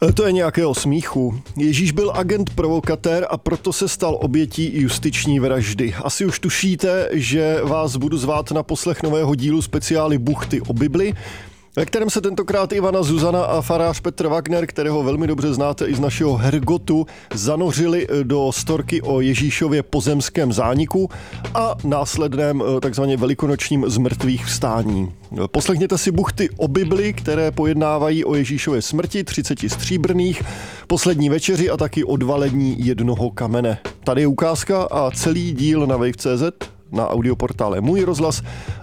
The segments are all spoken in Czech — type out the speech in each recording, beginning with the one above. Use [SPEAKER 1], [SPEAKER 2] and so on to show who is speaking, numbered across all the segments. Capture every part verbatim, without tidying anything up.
[SPEAKER 1] To je nějakého smíchu. Ježíš byl agent provokatér a proto se stal obětí justiční vraždy. Asi už tušíte, že vás budu zvát na poslech nového dílu speciály Buchty o Bibli, ve kterém se tentokrát Ivana Zuzana a farář Petr Wagner, kterého velmi dobře znáte i z našeho Hergotu, zanořili do storky o Ježíšově pozemském zániku a následném takzvaně velikonočním zmrtvých vstání. Poslechněte si Buchty o Bibli, které pojednávají o Ježíšově smrti, třiceti stříbrných, poslední večeři a taky odvalení jednoho kamene. Tady je ukázka a celý díl na wave tečka cé zet, na audioportále Můj rozhlas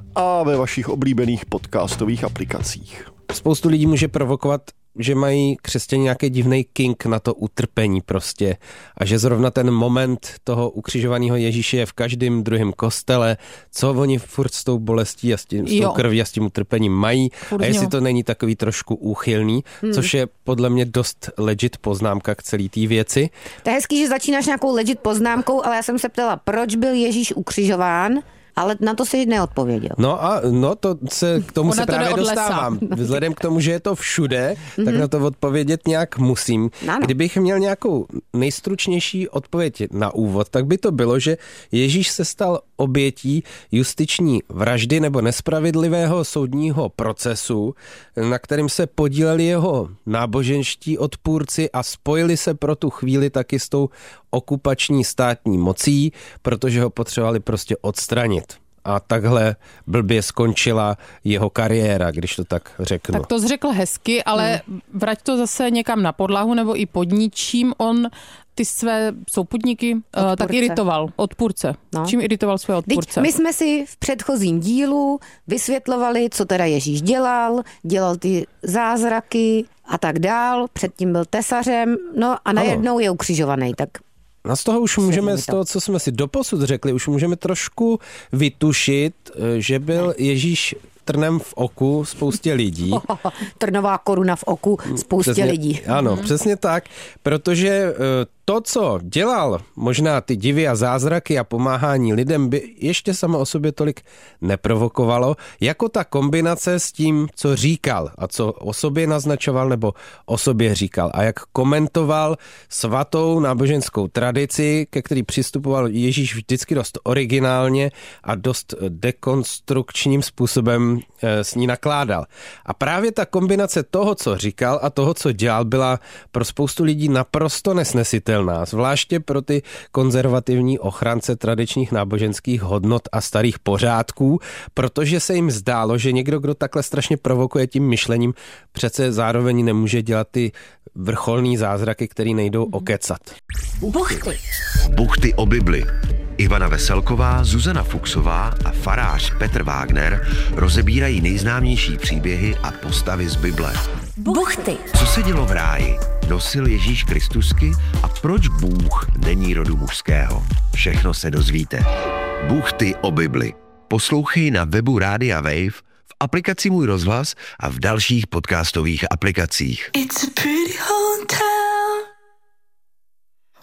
[SPEAKER 1] a ve vašich oblíbených podcastových aplikacích.
[SPEAKER 2] Spoustu lidí může provokovat, že mají křesťané nějaký divný kink na to utrpení prostě a že zrovna ten moment toho ukřižovaného Ježíše je v každém druhém kostele, co oni furt s tou bolestí a s, tím, s tou krví a s tím utrpením mají furt a jestli to není takový trošku úchylný, hmm. což je podle mě dost legit poznámka k celé té věci.
[SPEAKER 3] To je hezký, že začínáš nějakou legit poznámkou, ale já jsem se ptala, proč byl Ježíš ukřižován? Ale na to si neodpověděl.
[SPEAKER 2] No a no to se, k tomu Ona se to právě dostávám. Vzhledem k tomu, že je to všude, mm-hmm. tak na to odpovědět nějak musím. Ano. Kdybych měl nějakou nejstručnější odpověď na úvod, tak by to bylo, že Ježíš se stal obětí justiční vraždy nebo nespravedlivého soudního procesu, na kterým se podíleli jeho náboženští odpůrci a spojili se pro tu chvíli taky s tou okupační státní mocí, protože ho potřebovali prostě odstranit. A takhle blbě skončila jeho kariéra, když to tak řeknu.
[SPEAKER 4] Tak to řekl hezky, ale hmm. vrať to zase někam na podlahu, nebo i pod ničím on ty své souputníky uh, tak iritoval. Odpůrce. No. Čím iritoval své odpůrce?
[SPEAKER 3] Teď my jsme si v předchozím dílu vysvětlovali, co teda Ježíš dělal, dělal ty zázraky a tak dál, předtím byl tesařem, no a najednou je ukřižovaný, tak
[SPEAKER 2] No z toho už můžeme, z toho, co jsme si doposud řekli, už můžeme trošku vytušit, že byl Ježíš trnem v oku spoustě lidí.
[SPEAKER 3] Oh, trnová koruna v oku spoustě
[SPEAKER 2] přesně,
[SPEAKER 3] lidí.
[SPEAKER 2] Ano, mm. přesně tak, protože to, co dělal, možná ty divy a zázraky a pomáhání lidem, by ještě samo o sobě tolik neprovokovalo, jako ta kombinace s tím, co říkal a co o sobě naznačoval nebo o sobě říkal a jak komentoval svatou náboženskou tradici, ke který přistupoval Ježíš vždycky dost originálně a dost dekonstrukčním způsobem s ní nakládal. A právě ta kombinace toho, co říkal a toho, co dělal, byla pro spoustu lidí naprosto nesnesitelná. Zvláště pro ty konzervativní ochránce tradičních náboženských hodnot a starých pořádků, protože se jim zdálo, že někdo, kdo takhle strašně provokuje tím myšlením, přece zároveň nemůže dělat ty vrcholný zázraky, které nejdou okecat.
[SPEAKER 5] Buchty. Buchty o Bibli. Ivana Veselková, Zuzana Fuchsová a farář Petr Wagner rozebírají nejznámější příběhy a postavy z Bible. Buchty. Co se dělo v ráji? Nosil Ježíš Kristusky a proč Bůh není rodu mužského? Všechno se dozvíte. Buchty o Bibli. Poslouchej na webu Rádia Wave, v aplikaci Můj rozhlas a v dalších podcastových aplikacích. It's a pretty whole time.